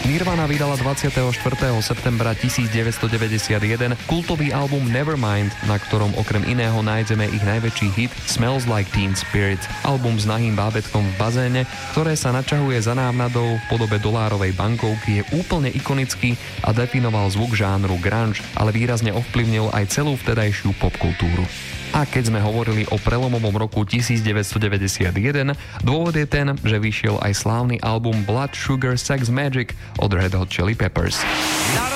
Nirvana vydala 24. septembra 1991 kultový album Nevermind, na ktorom okrem iného nájdeme ich najväčší hit Smells Like Teen Spirit. Album s nahým bábätkom v bazéne, ktoré sa naťahuje za návnadou v podobe dolárovej bankovky, je úplne ikonický a definoval zvuk žánru grunge, ale výrazne ovplyvnil aj celú vtedajšiu popkultúru. A keď sme hovorili o prelomovom roku 1991, dôvod je ten, že vyšiel aj slávny album Blood Sugar Sex Magik od Red Hot Chili Peppers.